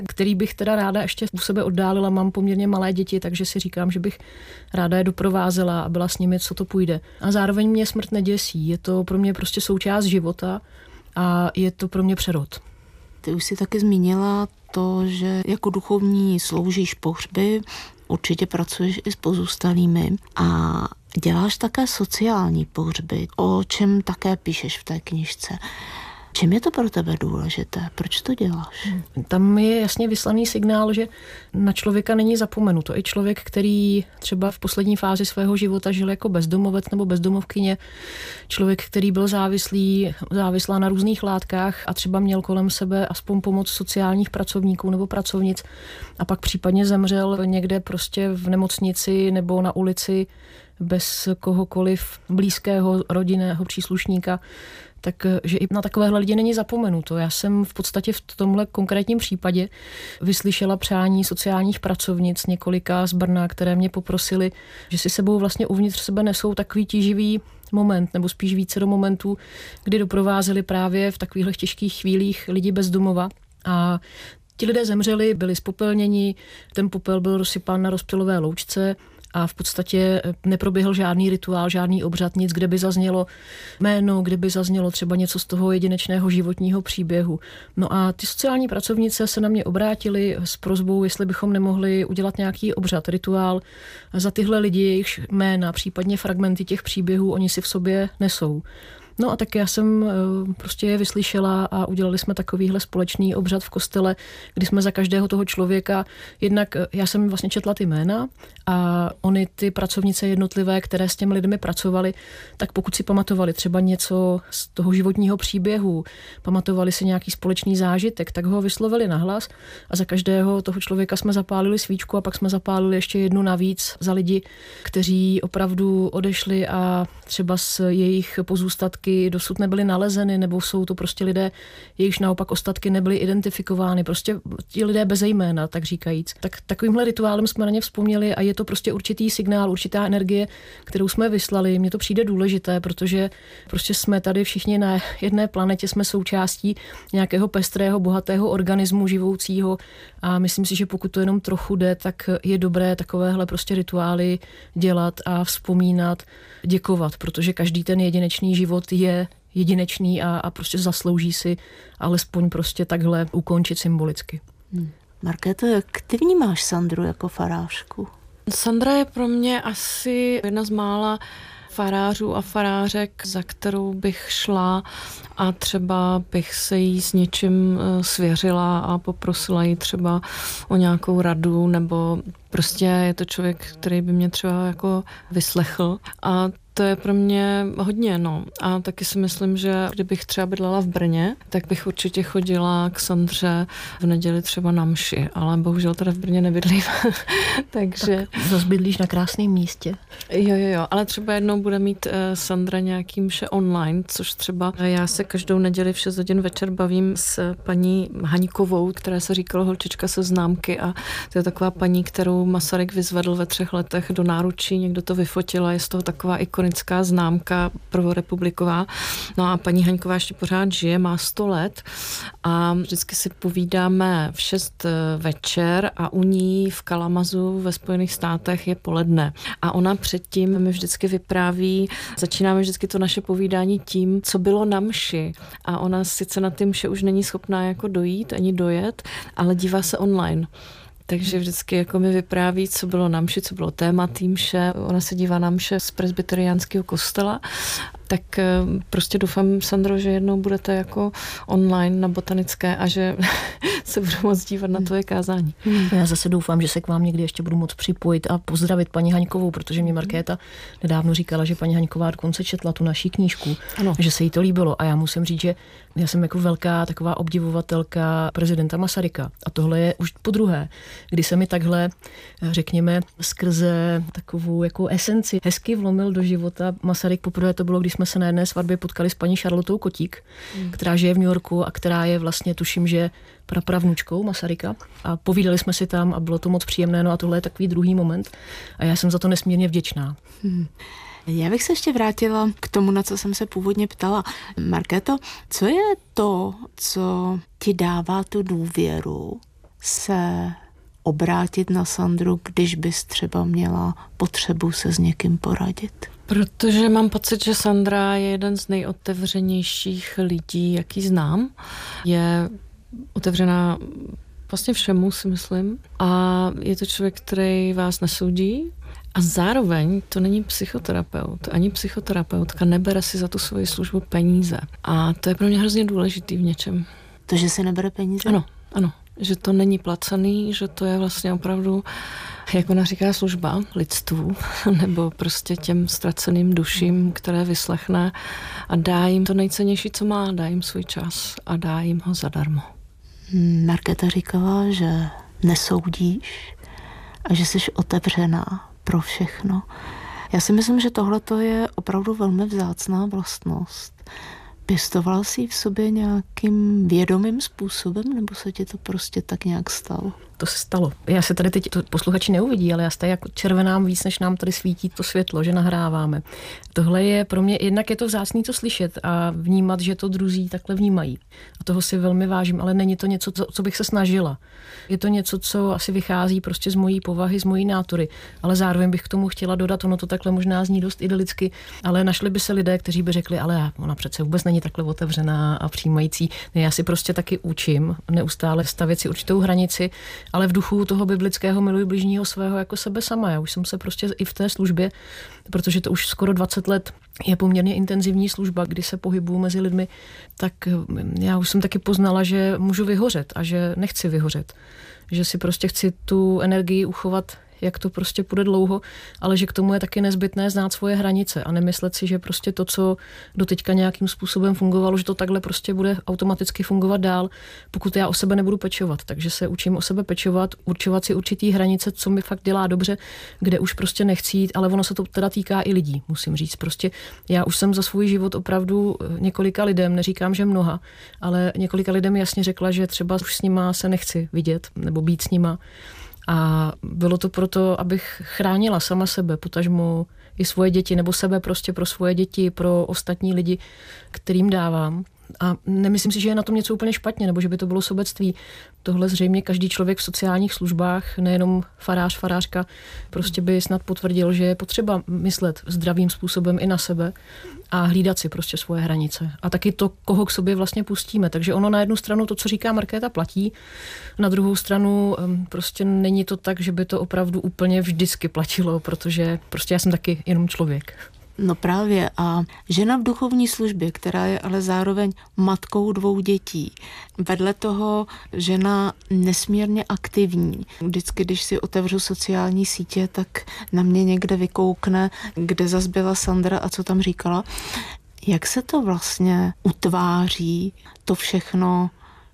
který bych teda ráda ještě u sebe oddálila. Mám poměrně malé děti, takže si říkám, že bych ráda je doprovázela a byla s nimi, co to půjde. A zároveň mě smrt neděsí. Je to pro mě prostě součást života a je to pro mě přerod. Ty už si taky zmínila to, že jako duchovní sloužíš pohřby, určitě pracuješ i s pozůstalými a děláš také sociální pohřby, o čem také píšeš v té knižce. Čím je to pro tebe důležité? Proč to děláš? Tam je jasně vyslaný signál, že na člověka není zapomenuto. I člověk, který třeba v poslední fázi svého života žil jako bezdomovec nebo bezdomovkyně, člověk, který byl závislá na různých látkách a třeba měl kolem sebe aspoň pomoc sociálních pracovníků nebo pracovnic a pak případně zemřel někde prostě v nemocnici nebo na ulici bez kohokoliv blízkého rodinného příslušníka, takže i na takovéhle lidi není zapomenuto. Já jsem v podstatě v tomhle konkrétním případě vyslyšela přání sociálních pracovnic několika z Brna, které mě poprosili, že si sebou vlastně uvnitř sebe nesou takový tíživý moment, nebo spíš více do momentů, kdy doprovázeli právě v takových těžkých chvílích lidi bez domova. A ti lidé zemřeli, byli spopelněni, ten popel byl rozsypán na rozptylové loučce a v podstatě neproběhl žádný rituál, žádný obřad, nic, kde by zaznělo jméno, kde by zaznělo třeba něco z toho jedinečného životního příběhu. No a ty sociální pracovnice se na mě obrátily s prosbou, jestli bychom nemohli udělat nějaký obřad, rituál za tyhle lidi, jejichž jména, případně fragmenty těch příběhů oni si v sobě nesou. No a tak já jsem prostě je vyslyšela a udělali jsme takovýhle společný obřad v kostele, kdy jsme za každého toho člověka, jednak já jsem vlastně četla ty jména a oni ty pracovnice jednotlivé, které s těmi lidmi pracovali, tak pokud si pamatovali třeba něco z toho životního příběhu, pamatovali si nějaký společný zážitek, tak ho vyslovili nahlas a za každého toho člověka jsme zapálili svíčku a pak jsme zapálili ještě jednu navíc za lidi, kteří opravdu odešli a třeba s jejich pozůstatky dosud nebyly nalezeny, nebo jsou to prostě lidé, jejichž naopak ostatky nebyly identifikovány, prostě ti lidé bez jména, tak říkajíc. Tak takovýmhle rituálem jsme na ně vzpomněli a je to prostě určitý signál, určitá energie, kterou jsme vyslali. Mně to přijde důležité, protože prostě jsme tady všichni na jedné planetě, jsme součástí nějakého pestrého, bohatého organismu živoucího a myslím si, že pokud to jenom trochu jde, tak je dobré takovéhle prostě rituály dělat a vzpomínat, děkovat, protože každý ten jedinečný život je jedinečný a prostě zaslouží si alespoň prostě takhle ukončit symbolicky. Markéto, jak ty vnímáš Sandru jako farářku? Sandra je pro mě asi jedna z mála farářů a farářek, za kterou bych šla a třeba bych se jí s něčím svěřila a poprosila jí třeba o nějakou radu, nebo prostě je to člověk, který by mě třeba jako vyslechl a to je pro mě hodně, no. A taky si myslím, že kdybych třeba bydlela v Brně, tak bych určitě chodila k Sandře v neděli třeba na mši, ale bohužel teda v Brně nebydlím. Takže... Tak zase bydlíš na krásném místě. Jo, ale třeba jednou bude mít Sandra nějaký mše online, což třeba já se každou neděli v 6 hodin večer bavím s paní Haňkovou, které se říkalo holčička se známky a to je taková paní, kterou Masaryk vyzvedl ve 3 letech do náručí, někdo to vyfotil a je z toho taková ikonická známka prvorepubliková. No a paní Haňková ještě pořád žije, má 100 let a vždycky si povídáme v 6 večer a u ní v Kalamazu ve Spojených státech je poledne. A ona předtím mi vždycky vypráví, začínáme vždycky to naše povídání tím, co bylo na mši. A ona sice na ty mše už není schopná jako dojít ani dojet, ale dívá se online. Takže vždycky jako mi vypráví, co bylo na mši, co bylo téma té mše. Ona se dívá na mše z presbyteriánského kostela. Tak prostě doufám, Sandro, že jednou budete jako online na Botanické a že se budu moct dívat na tvoje kázání. Já zase doufám, že se k vám někdy ještě budu moct připojit a pozdravit paní Haňkovou, protože mi Markéta nedávno říkala, že paní Haňková dokonce četla tu naší knížku, ano. Že se jí to líbilo a já musím říct, že já jsem jako velká taková obdivovatelka prezidenta Masaryka a tohle je už podruhé, kdy se mi takhle, řekněme, skrze takovou jako esenci hezky vlomil do života Masaryk. Poprvé to bylo, když jsme se na jedné svatbě potkali s paní Charlotou Kotík, která žije v New Yorku a která je vlastně, tuším, že prapravnučkou Masaryka a povídali jsme si tam a bylo to moc příjemné, no a tohle je takový druhý moment a já jsem za to nesmírně vděčná. Já bych se ještě vrátila k tomu, na co jsem se původně ptala. Markéto, co je to, co ti dává tu důvěru, se obrátit na Sandru, když bys třeba měla potřebu se s někým poradit? Protože mám pocit, že Sandra je jeden z nejotevřenějších lidí, jaký znám. Je otevřená vlastně všemu, si myslím. A je to člověk, který vás nesoudí. A zároveň to není psychoterapeut. Ani psychoterapeutka nebere si za tu svoji službu peníze. A to je pro mě hrozně důležitý v něčem. To, že si nebere peníze? Ano. Že to není placený, že to je vlastně opravdu, jak ona říká, služba lidstvu, nebo prostě těm ztraceným duším, které vyslechne a dá jim to nejcennější, co má, dá jim svůj čas a dá jim ho zadarmo. Markéta říkala, že nesoudíš a že jsi otevřená pro všechno. Já si myslím, že tohle je opravdu velmi vzácná vlastnost. Pěstovala jsi v sobě nějakým vědomým způsobem, nebo se ti to prostě tak nějak stalo? To se stalo. Já se tady teď, to posluchači neuvidí, ale já se jako červenám víc, než nám tady svítí to světlo, že nahráváme. Tohle je pro mě, jednak je to vzácný to slyšet a vnímat, že to druzí takhle vnímají. A toho si velmi vážím, ale není to něco, co bych se snažila. Je to něco, co asi vychází prostě z mojí povahy, z mojí nátury, ale zároveň bych k tomu chtěla dodat, ono to takhle možná zní dost idylicky, ale našli by se lidé, kteří by řekli, ale ona přece vůbec není takhle otevřená a přijímající. Ne, já si prostě taky učím neustále stavět si určitou hranici, ale v duchu toho biblického miluj bližního svého jako sebe sama. Já už jsem se prostě i v té službě, protože to už skoro 20 let je poměrně intenzivní služba, kdy se pohybuju mezi lidmi, tak já už jsem taky poznala, že můžu vyhořet a že nechci vyhořet. Že si prostě chci tu energii uchovat, jak to prostě půjde dlouho, ale že k tomu je taky nezbytné znát svoje hranice a nemyslet si, že prostě to, co doteďka nějakým způsobem fungovalo, že to takhle prostě bude automaticky fungovat dál, pokud já o sebe nebudu pečovat. Takže se učím o sebe pečovat, určovat si určitý hranice, co mi fakt dělá dobře, kde už prostě nechci jít, ale ono se to teda týká i lidí, musím říct. Prostě já už jsem za svůj život opravdu několika lidem, neříkám, že mnoha, ale několika lidem jasně řekla, že třeba už s nima se nechci vidět nebo být s nima. A bylo to proto, abych chránila sama sebe, potažmo i svoje děti, nebo sebe prostě pro svoje děti, pro ostatní lidi, kterým dávám. A nemyslím si, že je na tom něco úplně špatně, nebo že by to bylo sobectví. Tohle zřejmě každý člověk v sociálních službách, nejenom farář, farářka, prostě by snad potvrdil, že je potřeba myslet zdravým způsobem i na sebe a hlídat si prostě svoje hranice. A taky to, koho k sobě vlastně pustíme. Takže ono na jednu stranu to, co říká Markéta, platí, na druhou stranu prostě není to tak, že by to opravdu úplně vždycky platilo, protože prostě já jsem taky jenom člověk. No právě a žena v duchovní službě, která je ale zároveň matkou 2 dětí. Vedle toho žena nesmírně aktivní. Vždycky, když si otevřu sociální sítě, tak na mě někde vykoukne, kde zas byla Sandra a co tam říkala. Jak se to vlastně utváří, to všechno,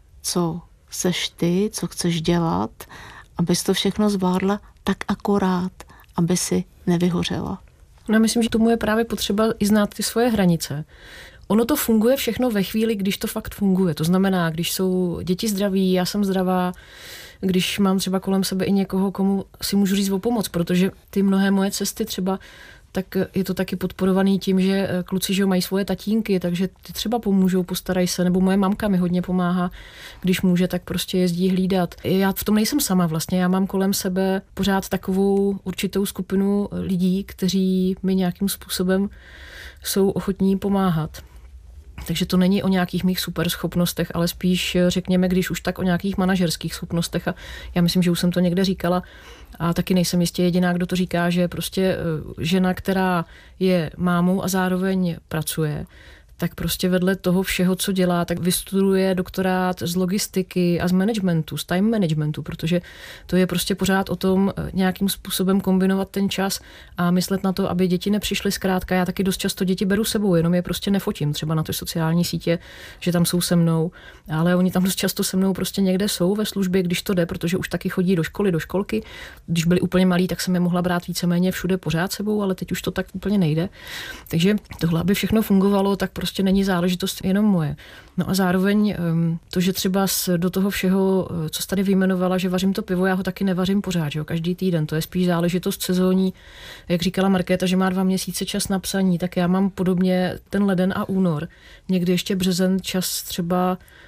co seš ty, co chceš dělat, abys to všechno zvládla tak akorát, aby si nevyhořela? No, myslím, že tomu je právě potřeba i znát ty svoje hranice. Ono to funguje všechno ve chvíli, když to fakt funguje. To znamená, když jsou děti zdraví, já jsem zdravá, když mám třeba kolem sebe i někoho, komu si můžu říct o pomoc, protože ty mnohé moje cesty třeba, tak je to taky podporovaný tím, že kluci že mají svoje tatínky, takže ty třeba pomůžou, postarají se, nebo moje mamka mi hodně pomáhá, když může, tak prostě jezdí hlídat. Já v tom nejsem sama vlastně, já mám kolem sebe pořád takovou určitou skupinu lidí, kteří mi nějakým způsobem jsou ochotní pomáhat. Takže to není o nějakých mých super schopnostech, ale spíš řekněme, když už tak o nějakých manažerských schopnostech. A já myslím, že už jsem to někde říkala a taky nejsem jistě jediná, kdo to říká, že prostě žena, která je mámou a zároveň pracuje, tak prostě vedle toho všeho, co dělá, tak vystuduje doktorát z logistiky a z managementu, z time managementu, protože to je prostě pořád o tom nějakým způsobem kombinovat ten čas a myslet na to, aby děti nepřišly zkrátka. Já taky dost často děti beru sebou, jenom je prostě nefotím třeba na ty sociální sítě, že tam jsou se mnou, ale oni tam dost často se mnou prostě někde jsou ve službě, když to jde, protože už taky chodí do školy, do školky. Když byli úplně malí, tak jsem je mohla brát víceméně všude pořád sebou, ale teď už to tak úplně nejde. Takže tohle, aby všechno fungovalo, tak prostě není záležitost jenom moje. No a zároveň to, že třeba do toho všeho, co jsi tady vyjmenovala, že vařím to pivo, já ho taky nevařím pořád, že jo, každý týden. To je spíš záležitost sezónní. Jak říkala Markéta, že má 2 měsíce čas na psaní, tak já mám podobně ten leden a únor. Někdy ještě březen čas třeba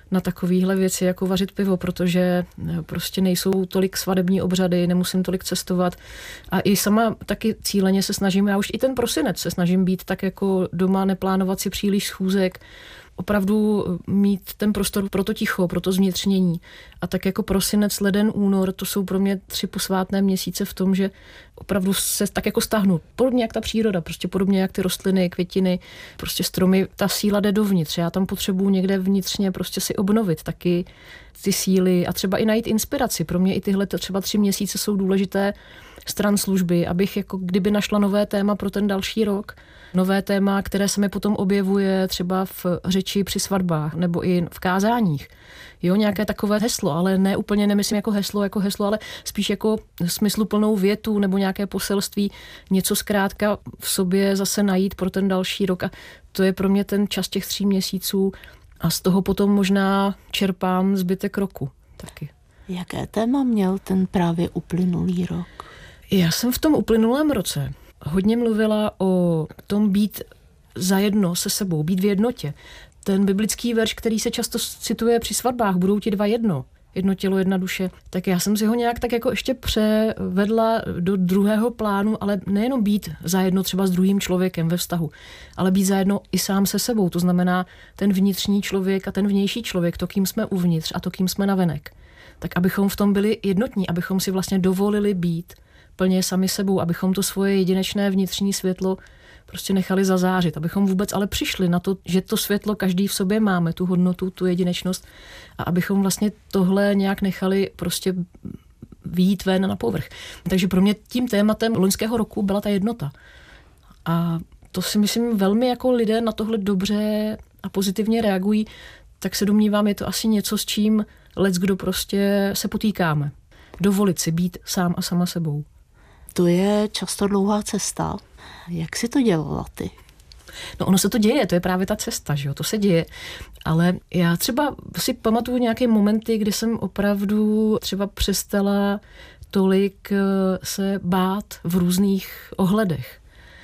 na takovéhle věci, jako vařit pivo, protože prostě nejsou tolik svadební obřady, nemusím tolik cestovat. A i sama taky cíleně se snažím, já už i ten prosinec se snažím být tak jako doma, neplánovat si příliš schůzek, opravdu mít ten prostor pro to ticho, pro to zvnitřnění. A tak jako prosinec, leden, únor, to jsou pro mě 3 posvátné měsíce v tom, že opravdu se tak jako stáhnu. Podobně jak ta příroda, prostě podobně jak ty rostliny, květiny, prostě stromy, ta síla jde dovnitř. Já tam potřebuji někde vnitřně prostě si obnovit taky ty síly a třeba i najít inspiraci. Pro mě i tyhle třeba 3 měsíce jsou důležité stran služby, abych jako kdyby našla nové téma pro ten další rok. Nové téma, které se mi potom objevuje třeba v řeči při svatbách nebo i v kázáních. Jo, nějaké takové heslo, ale ne úplně nemyslím jako heslo, ale spíš jako smysluplnou větu nebo nějaké poselství, něco zkrátka v sobě zase najít pro ten další rok. A to je pro mě ten čas těch 3 měsíců a z toho potom možná čerpám zbytek roku taky. Jaké téma měl ten právě uplynulý rok? Já jsem v tom uplynulém roce hodně mluvila o tom být zajedno se sebou, být v jednotě. Ten biblický verš, který se často cituje při svatbách, budou ti 2 jedno. Jedno tělo, jedna duše. Tak já jsem si ho nějak tak jako ještě převedla do druhého plánu, ale nejenom být zajedno třeba s druhým člověkem ve vztahu, ale být zajedno i sám se sebou. To znamená ten vnitřní člověk a ten vnější člověk, to, kým jsme uvnitř a to, kým jsme navenek. Tak abychom v tom byli jednotní, abychom si vlastně dovolili být plně sami sebou, abychom to svoje jedinečné vnitřní světlo prostě nechali zazářit, abychom vůbec ale přišli na to, že to světlo každý v sobě máme, tu hodnotu, tu jedinečnost a abychom vlastně tohle nějak nechali prostě vyjít ven na povrch. Takže pro mě tím tématem loňského roku byla ta jednota. A to si myslím velmi jako lidé na tohle dobře a pozitivně reagují, tak se domnívám, je to asi něco, s čím leckdo prostě se potýkáme. Dovolit si být sám a sama sebou. To je často dlouhá cesta. Jak si to dělala ty? No ono se to děje, to je právě ta cesta, že jo, to se děje. Ale já třeba si pamatuju nějaké momenty, kdy jsem opravdu třeba přestala tolik se bát v různých ohledech.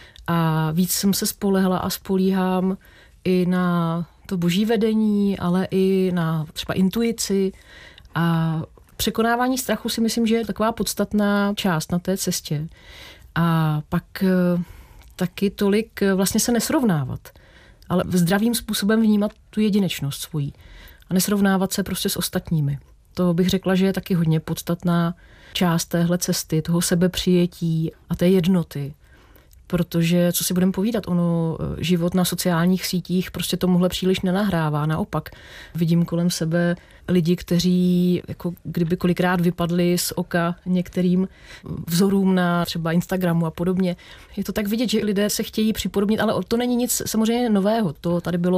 A víc jsem se spolehla a spolíhám i na to boží vedení, ale i na třeba intuici a překonávání strachu si myslím, že je taková podstatná část na té cestě. A pak taky tolik vlastně se nesrovnávat, ale zdravým způsobem vnímat tu jedinečnost svojí a nesrovnávat se prostě s ostatními. To bych řekla, že je taky hodně podstatná část téhle cesty, toho sebepřijetí a té jednoty. Protože, co si budeme povídat, ono život na sociálních sítích prostě tomuhle příliš nenahrává. Naopak vidím kolem sebe lidi, kteří jako kdyby kolikrát vypadli z oka některým vzorům na třeba Instagramu a podobně. Je to tak vidět, že lidé se chtějí připodobnit, ale to není nic samozřejmě nového. To tady bylo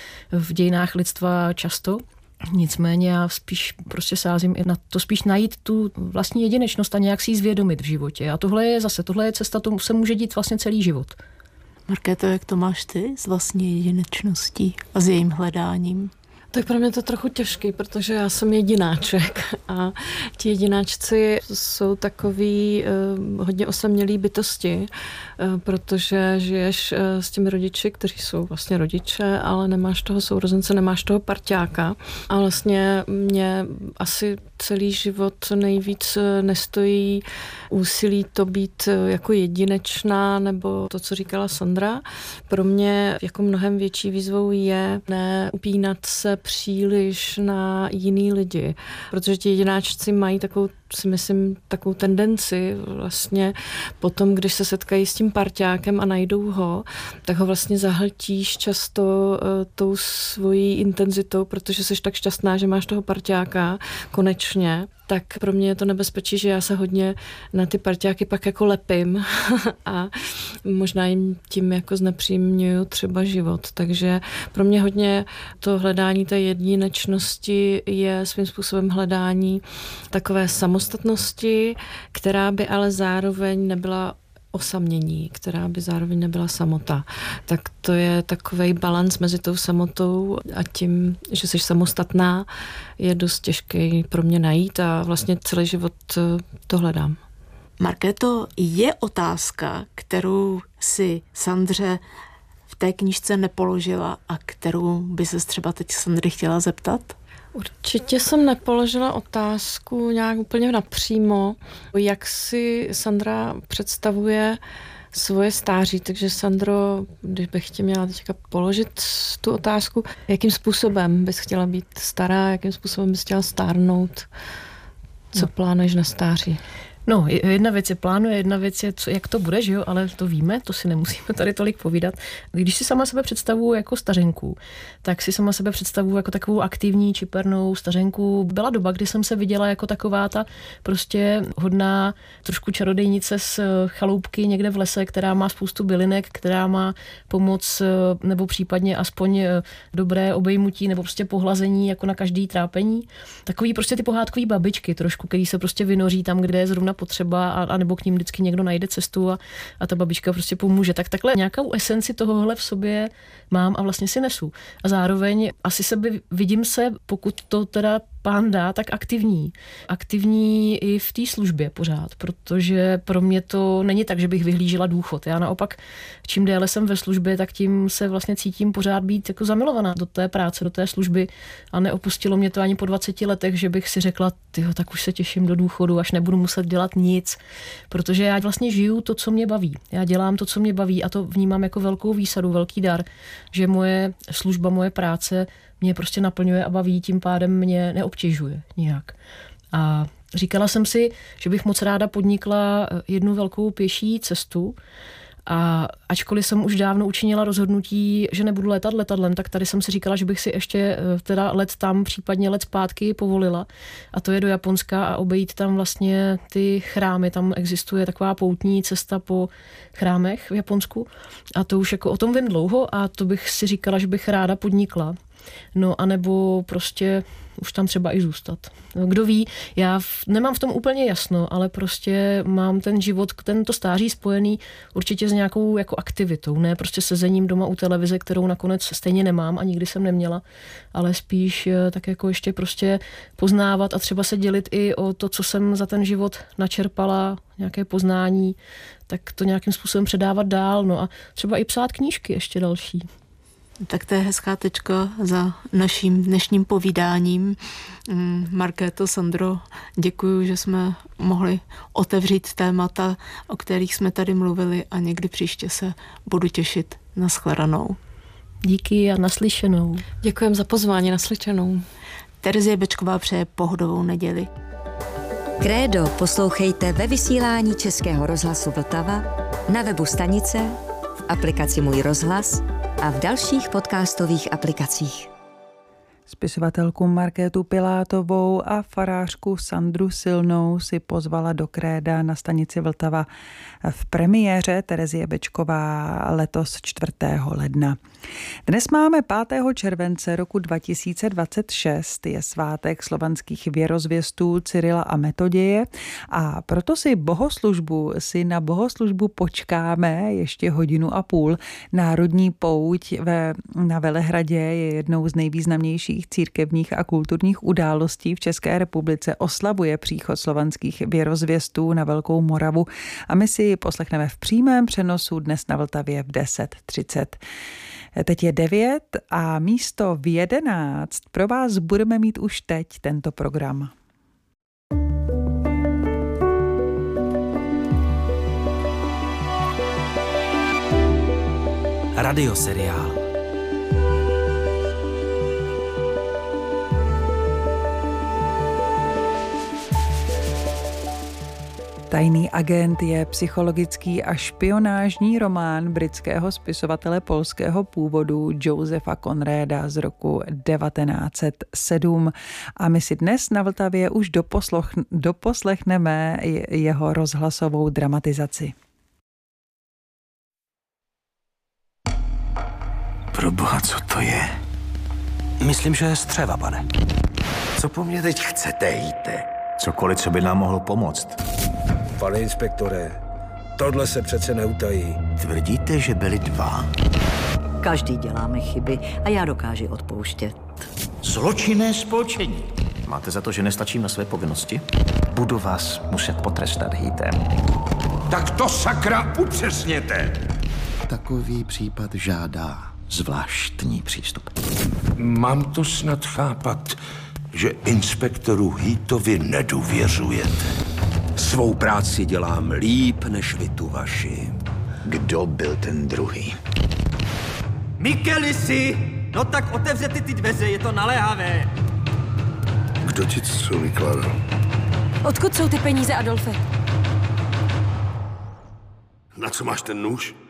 v dějinách lidstva často. Nicméně já spíš prostě sázím i na to spíš najít tu vlastní jedinečnost a nějak si ji zvědomit v životě. A tohle je cesta, to se může dít vlastně celý život. Markéto, jak to máš ty s vlastní jedinečností a s jejím hledáním? Tak pro mě to trochu těžký, protože já jsem jedináček a ti jedináčci jsou takový hodně osamělý bytosti, protože žiješ s těmi rodiči, kteří jsou vlastně rodiče, ale nemáš toho sourozence, nemáš toho parťáka a vlastně mě asi celý život nejvíc nestojí úsilí to být jako jedinečná, nebo to, co říkala Sandra. Pro mě jako mnohem větší výzvou je neupínat se příliš na jiný lidi, protože ti jedináčci mají takovou, si myslím, takovou tendenci vlastně potom, když se setkají s tím parťákem a najdou ho, tak ho vlastně zahltíš často tou svojí intenzitou, protože jsi tak šťastná, že máš toho parťáka konečně. Tak pro mě je to nebezpečí, že já se hodně na ty parťáky pak jako lepím a možná jim tím jako znepříjemňuju třeba život. Takže pro mě hodně to hledání té jedinečnosti je svým způsobem hledání takové samostatnosti, která by ale zároveň nebyla osamění, která by zároveň nebyla samota. Tak to je takovej balans mezi tou samotou a tím, že jsi samostatná, je dost těžký pro mě najít a vlastně celý život to hledám. Markéto, je otázka, kterou si Sandře v té knížce nepoložila a kterou by ses třeba teď Sandry chtěla zeptat? Určitě jsem nepoložila otázku nějak úplně napřímo, jak si Sandra představuje svoje stáří. Takže Sandro, když bych tě měla teďka položit tu otázku, jakým způsobem bys chtěla být stará, jakým způsobem bys chtěla stárnout, co plánuješ na stáří? No, jedna věc je plánuje, jedna věc je, jak to bude, že jo, ale to víme, to si nemusíme tady tolik povídat. Když si sama sebe představuji jako stařenku, tak si sama sebe představuji jako takovou aktivní, čipernou stařenku. Byla doba, kdy jsem se viděla jako taková ta prostě hodná trošku čarodejnice z chaloupky někde v lese, která má spoustu bylinek, která má pomoc nebo případně aspoň dobré obejmutí nebo prostě pohlazení jako na každý trápení. Takový prostě ty pohádkový babičky trošku, který se prostě vynoří tam, kde je zrovna potřeba a nebo k ním vždycky někdo najde cestu a ta babička prostě pomůže. Tak takhle nějakou esenci tohohle v sobě mám a vlastně si nesu. A zároveň asi vidím se, pokud to teda pán dá, tak aktivní. Aktivní i v té službě pořád, protože pro mě to není tak, že bych vyhlížela důchod. Já naopak, čím déle jsem ve službě, tak tím se vlastně cítím pořád být jako zamilovaná do té práce, do té služby a neopustilo mě to ani po 20 letech, že bych si řekla, tyjo, tak už se těším do důchodu, až nebudu muset dělat nic, protože já vlastně žiju to, co mě baví. Já dělám to, co mě baví a to vnímám jako velkou výsadu, velký dar, že moje služba, moje práce mě prostě naplňuje a baví, tím pádem mě neobtěžuje nijak. A říkala jsem si, že bych moc ráda podnikla jednu velkou pěší cestu a ačkoliv jsem už dávno učinila rozhodnutí, že nebudu létat letadlem, tak tady jsem si říkala, že bych si ještě teda let tam, případně let zpátky povolila a to je do Japonska a obejít tam vlastně ty chrámy. Tam existuje taková poutní cesta po chrámech v Japonsku a to už jako o tom vím dlouho a to bych si říkala, že bych ráda podnikla. No a nebo prostě už tam třeba i zůstat. No, kdo ví, já nemám v tom úplně jasno, ale prostě mám ten život, tento stáří spojený určitě s nějakou jako aktivitou, ne prostě sezením doma u televize, kterou nakonec stejně nemám a nikdy jsem neměla, ale spíš tak jako ještě prostě poznávat a třeba se dělit i o to, co jsem za ten život načerpala, nějaké poznání, tak to nějakým způsobem předávat dál, no a třeba i psát knížky ještě další. Tak to je hezká tečka za naším dnešním povídáním. Markéto, Sandro, děkuji, že jsme mohli otevřít témata, o kterých jsme tady mluvili a někdy příště se budu těšit. Nashledanou. Díky a naslyšenou. Děkujem za pozvání, naslyšenou. Terezie Bečková přeje pohodovou neděli. Krédo poslouchejte ve vysílání Českého rozhlasu Vltava, na webu stanice, v aplikaci Můj rozhlas a v dalších podcastových aplikacích. Spisovatelku Markétu Pilátovou a farářku Sandru Silnou si pozvala do Kréda na stanici Vltava v premiéře Terezie Bečková letos 4. ledna. Dnes máme 5. července roku 2026, je svátek slovanských věrozvěstů Cyrila a Metoděje a proto si na bohoslužbu počkáme ještě 1,5 hodiny. Národní pouť na Velehradě je jednou z nejvýznamnějších církevních a kulturních událostí v České republice, oslavuje příchod slovanských věrozvěstů na Velkou Moravu a my si ji poslechneme v přímém přenosu dnes na Vltavě v 10:30. Teď je 9 a místo v 11 pro vás budeme mít už teď tento program. Radioseriál. Tajný agent je psychologický a špionážní román britského spisovatele polského původu Josepha Conrada z roku 1907. A my si dnes na Vltavě už doposlechneme jeho rozhlasovou dramatizaci. Proboha, co to je? Myslím, že je střeva, pane. Co po mně teď chcete, jíte? Cokoliv, co by nám mohlo pomoct. Pane inspektore, tohle se přece neutají. Tvrdíte, že byli 2? Každý děláme chyby a já dokážu odpouštět. Zločinné spolčení. Máte za to, že nestačím na své povinnosti? Budu vás muset potrestat hýtem. Tak to sakra upřesněte! Takový případ žádá zvláštní přístup. Mám to snad chápat, že inspektoru Heatovi nedůvěřujete. Svou práci dělám líp než vy tu vaši. Kdo byl ten druhý? Mikelisi! No tak otevřete ty dveře, je to naléhavé. Kdo ti co vykládal? Odkud jsou ty peníze, Adolfe? Na co máš ten nůž?